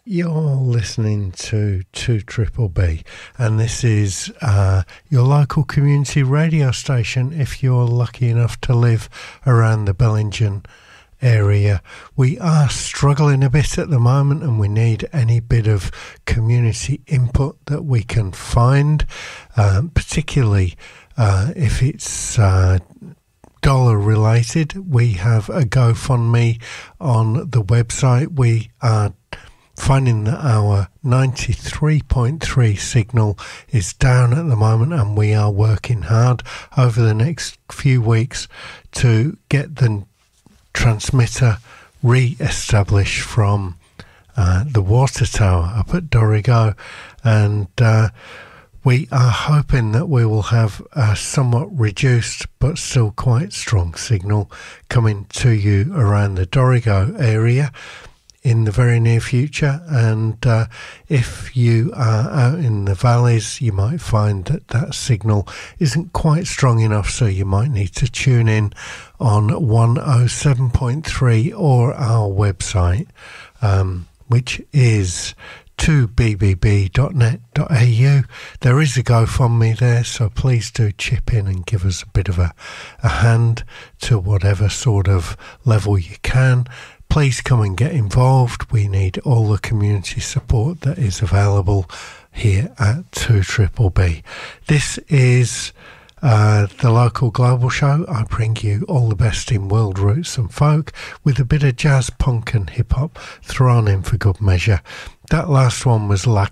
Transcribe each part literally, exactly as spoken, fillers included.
You're listening to two Triple B, and this is uh, your local community radio station if you're lucky enough to live around the Bellingen area. We are struggling a bit at the moment, and we need any bit of community input that we can find, um, particularly uh, if it's uh, dollar related. We have a GoFundMe on the website. We are finding that our ninety-three point three signal is down at the moment, and we are working hard over the next few weeks to get the transmitter re-established from uh, the water tower up at Dorrigo, and uh, we are hoping that we will have a somewhat reduced but still quite strong signal coming to you around the Dorrigo area in the very near future. And uh, if you are out in the valleys, you might find that that signal isn't quite strong enough, so you might need to tune in on one oh seven point three or our website, um, which is two b b b dot net dot a u. There is a GoFundMe there, so please do chip in and give us a bit of a, a hand to whatever sort of level you can. Please come and get involved. We need all the community support that is available here at two Triple B. This is uh, the local global show. I bring you all the best in world roots and folk with a bit of jazz, punk and hip-hop thrown in for good measure. That last one was La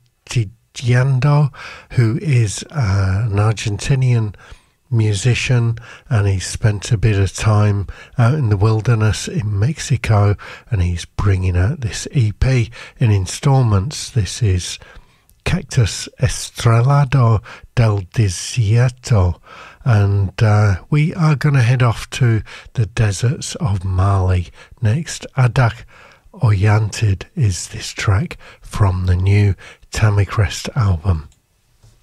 Catigiando, who is uh, an Argentinian musician, and he's spent a bit of time out in the wilderness in Mexico, and he's bringing out this E P in installments. This is Cactus Estrellado del Desierto, and uh, we are going to head off to the deserts of Mali next. Adak Oyantid is this track from the new Tamicrest album.